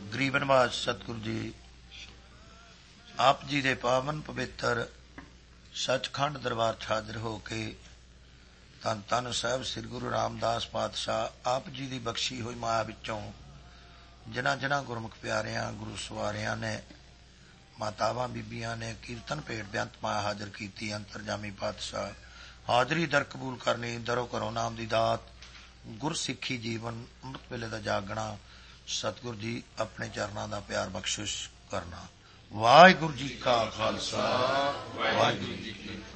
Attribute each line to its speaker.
Speaker 1: ਗਰੀਬ ਨਿਵਾਜ ਸਤਿਗੁਰੂ ਜੀ ਆਪ ਜੀ ਦੇ ਪਾਵਨ ਪਵਿੱਤਰ ਸੱਚਖੰਡ ਦਰਬਾਰ 'ਚ ਹਾਜ਼ਰ ਹੋ ਕੇ ਧੰਨ ਧੰਨ ਸਾਹਿਬ ਸ੍ਰੀ ਗੁਰੂ ਰਾਮਦਾਸ ਪਾਤਸ਼ਾਹ ਆਪ ਜੀ ਦੀ ਬਖਸ਼ੀ ਹੋਈ ਮਾਇਆ ਵਿੱਚੋਂ ਜਿਨ੍ਹਾਂ ਜਿਨ੍ਹਾਂ ਗੁਰਮੁਖ ਪਿਆਰਿਆਂ ਗੁਰੂ ਸਵਾਰਿਆਂ ਨੇ ਮਾਤਾਵਾਂ ਬੀਬੀਆਂ ਨੇ ਕੀਰਤਨ ਭੇਟ ਬੇਅੰਤ ਮਾਇਆ ਹਾਜ਼ਰ ਕੀਤੀ। ਅੰਤਰਜਾਮੀ ਪਾਤਸ਼ਾਹ ਹਾਜ਼ਰੀ ਦਰ ਕਬੂਲ ਕਰਨੀ, ਦਰੋਂ ਘਰੋਂ ਨਾਮ ਦੀ ਦਾਤ, ਗੁਰ ਸਿੱਖੀ ਜੀਵਨ, ਅੰਮ੍ਰਿਤ ਵੇਲੇ ਦਾ ਜਾਗਣਾ, ਸਤਿਗੁਰੂ ਜੀ ਆਪਣੇ ਚਰਨਾਂ ਦਾ ਪਿਆਰ ਬਖਸ਼ਿਸ਼ ਕਰਨਾ। ਵਾਹਿਗੁਰੂ ਜੀ ਕਾ ਖਾਲਸਾ, ਵਾਹਿਗੁਰੂ ਜੀ ਕੀ ਫਤਿਹ।